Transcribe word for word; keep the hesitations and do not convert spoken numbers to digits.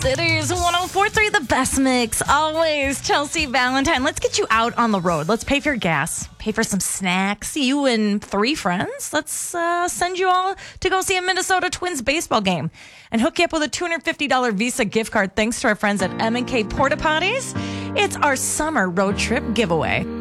It is one oh four point three, the best mix. Always, Chelsea Valentine. Let's get you out on the road. Let's pay for your gas, pay for some snacks. You and three friends. Let's uh, send you all to go see a Minnesota Twins baseball game and hook you up with a two hundred fifty dollars Visa gift card thanks to our friends at M and K Porta Potties. It's our summer road trip giveaway.